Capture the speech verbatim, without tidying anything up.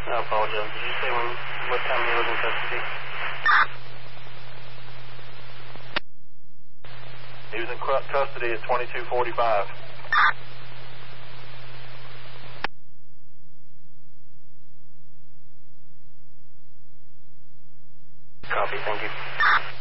I apologize. Did you say when, what time he was in custody? He was in custody at twenty-two forty-five. Copy, thank you.